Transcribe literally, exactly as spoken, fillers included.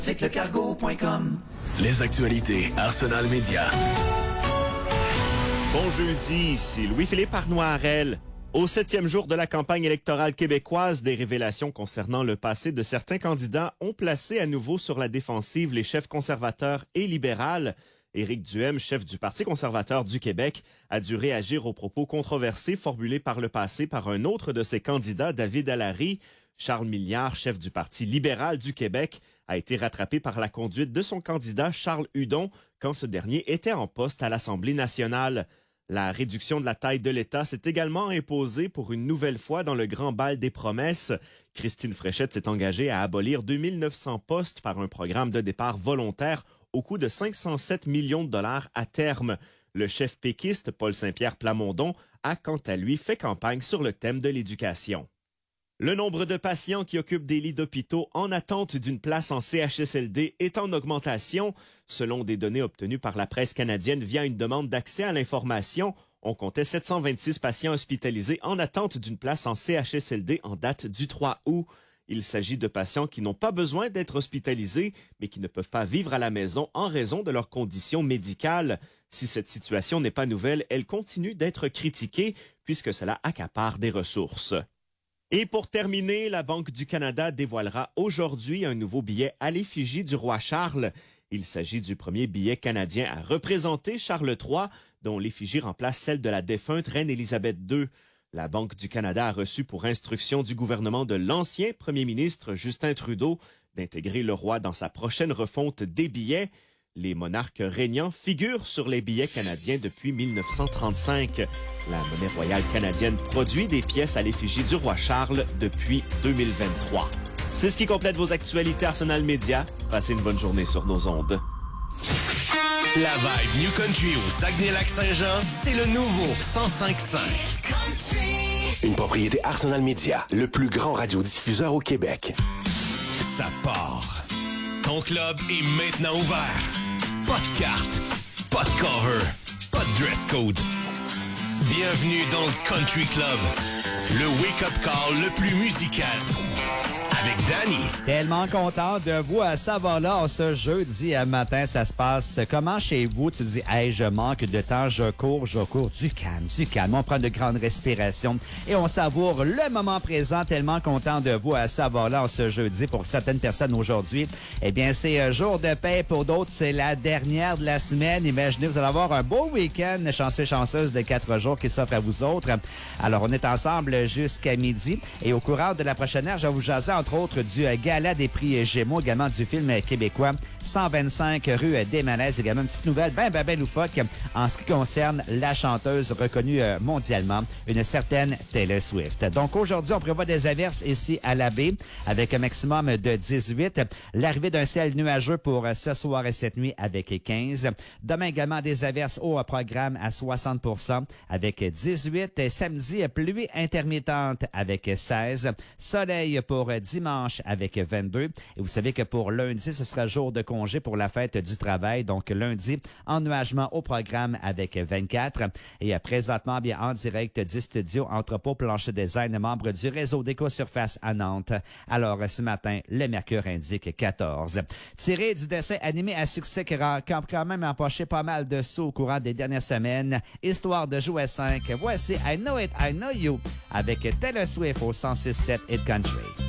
c'est le cargo point com. Les actualités Arsenal Média. Bon jeudi, c'est Louis-Philippe Arnoirel. Au septième jour de la campagne électorale québécoise, des révélations concernant le passé de certains candidats ont placé à nouveau sur la défensive les chefs conservateurs et libérales. Éric Duhem, chef du Parti conservateur du Québec, a dû réagir aux propos controversés formulés par le passé par un autre de ses candidats, David Allary. Charles Milliard, chef du Parti libéral du Québec, a été rattrapé par la conduite de son candidat Charles Hudon quand ce dernier était en poste à l'Assemblée nationale. La réduction de la taille de l'État s'est également imposée pour une nouvelle fois dans le grand bal des promesses. Christine Fréchette s'est engagée à abolir deux mille neuf cents postes par un programme de départ volontaire au coût de cinq cent sept millions de dollars à terme. Le chef péquiste, Paul Saint-Pierre Plamondon, a quant à lui fait campagne sur le thème de l'éducation. Le nombre de patients qui occupent des lits d'hôpitaux en attente d'une place en C H S L D est en augmentation. Selon des données obtenues par la presse canadienne via une demande d'accès à l'information, on comptait sept cent vingt-six patients hospitalisés en attente d'une place en C H S L D en date du trois août. Il s'agit de patients qui n'ont pas besoin d'être hospitalisés, mais qui ne peuvent pas vivre à la maison en raison de leurs conditions médicales. Si cette situation n'est pas nouvelle, elle continue d'être critiquée puisque cela accapare des ressources. Et pour terminer, la Banque du Canada dévoilera aujourd'hui un nouveau billet à l'effigie du roi Charles. Il s'agit du premier billet canadien à représenter Charles trois, dont l'effigie remplace celle de la défunte reine Élisabeth deux. La Banque du Canada a reçu pour instruction du gouvernement de l'ancien premier ministre Justin Trudeau d'intégrer le roi dans sa prochaine refonte des billets. Les monarques régnants figurent sur les billets canadiens depuis mille neuf cent trente-cinq. La monnaie royale canadienne produit des pièces à l'effigie du roi Charles depuis deux mille vingt-trois. C'est ce qui complète vos actualités Arsenal Média. Passez une bonne journée sur nos ondes. La vibe New Country au Saguenay-Lac-Saint-Jean, c'est le nouveau cent cinq cinq. Une propriété Arsenal Média, le plus grand radiodiffuseur au Québec. Ça part. Ton club est maintenant ouvert. Pas de carte, pas de cover, pas de dress code. Bienvenue dans le Country Club, le wake-up call le plus musical. Avec Danny. Tellement content de vous à Savoir-là ce jeudi matin. Ça se passe comment chez vous? Tu te dis, hey, je manque de temps, je cours, je cours. Du calme, du calme. On prend de grandes respirations et on savoure le moment présent. Tellement content de vous à Savoir-là ce jeudi. Pour certaines personnes aujourd'hui, eh bien, c'est jour de paix. Pour d'autres, c'est la dernière de la semaine. Imaginez, vous allez avoir un beau week-end chanceux, chanceuse de quatre jours qui s'offre à vous autres. Alors, on est ensemble jusqu'à midi et au courant de la prochaine heure, je vais vous jaser entre autres du Gala des prix Gémeaux, également du film québécois cent vingt-cinq rue des Manèzes. Également une petite nouvelle ben ben ben loufoque en ce qui concerne la chanteuse reconnue mondialement, une certaine Taylor Swift. Donc aujourd'hui, on prévoit des averses ici à la baie avec un maximum de dix-huit. L'arrivée d'un ciel nuageux pour ce soir et cette nuit avec quinze. Demain également des averses au programme à soixante pour cent avec dix-huit. Samedi, pluie intermittente avec seize. Soleil pour dimanche avec vingt-deux. Et vous savez que pour lundi, ce sera jour de congé pour la fête du travail. Donc lundi, ennuagement au programme avec vingt-quatre. Et présentement, bien en direct du studio Entrepôt Plancher Design, membre du réseau d'Éco-Surface à Nantes. Alors ce matin, le mercure indique quatorze. Tiré du dessin animé à succès qui a quand même empoché pas mal de sous au courant des dernières semaines, histoire de jouer cinq. Voici I Know It, I Know You avec Taylor Swift au cent six sept Hit Country.